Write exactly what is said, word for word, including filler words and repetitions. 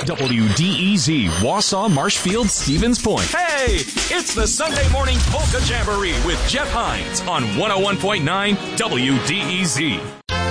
W D E Z, Wausau, Marshfield, Stevens Point. Hey, it's the Sunday Morning Polka Jamboree with Jeff Hines on one oh one point nine W D E Z.